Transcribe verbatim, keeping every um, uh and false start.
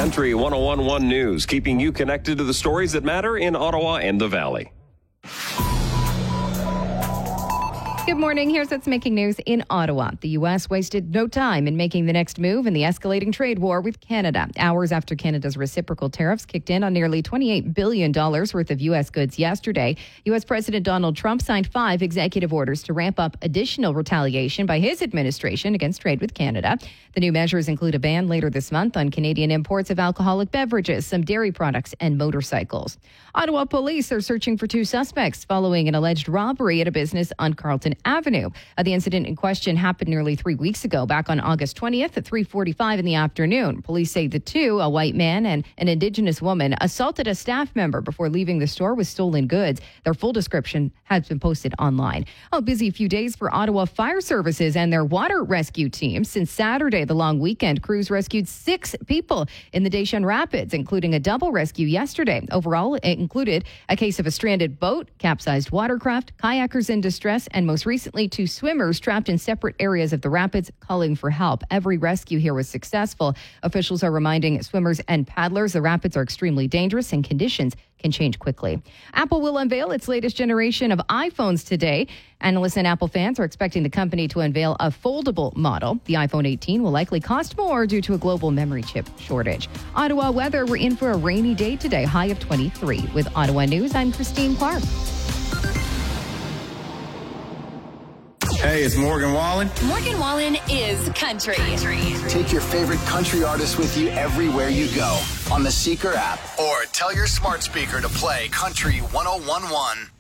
Country one oh one point one News, keeping you connected to the stories that matter in Ottawa and the Valley. Good morning. Here's what's making news in Ottawa. The U S wasted no time in making the next move in the escalating trade war with Canada. Hours after Canada's reciprocal tariffs kicked in on nearly twenty-eight billion dollars worth of U S goods yesterday, U S President Donald Trump signed five executive orders to ramp up additional retaliation by his administration against trade with Canada. The new measures include a ban later this month on Canadian imports of alcoholic beverages, some dairy products, and motorcycles. Ottawa police are searching for two suspects following an alleged robbery at a business on Carlton Avenue. Uh, the incident in question happened nearly three weeks ago, back on August twentieth at three forty-five in the afternoon. Police say the two, a white man and an Indigenous woman, assaulted a staff member before leaving the store with stolen goods. Their full description has been posted online. A busy few days for Ottawa Fire Services and their water rescue team. Since Saturday, the long weekend, crews rescued six people in the Deschênes Rapids, including a double rescue yesterday. Overall, it included a case of a stranded boat, capsized watercraft, kayakers in distress, and most recently, two swimmers trapped in separate areas of the rapids calling for help. Every rescue here was successful. Officials are reminding swimmers and paddlers the rapids are extremely dangerous and conditions can change quickly. Apple will unveil its latest generation of iPhones today. Analysts and Apple fans are expecting the company to unveil a foldable model. The iPhone eighteen will likely cost more due to a global memory chip shortage. Ottawa weather, we're in for a rainy day today, high of twenty-three. With Ottawa News, I'm Christine Clark. Hey, it's Morgan Wallen. Morgan Wallen is country. country. Take your favorite country artist with you everywhere you go on the Seeker app, or tell your smart speaker to play Country one oh one point one.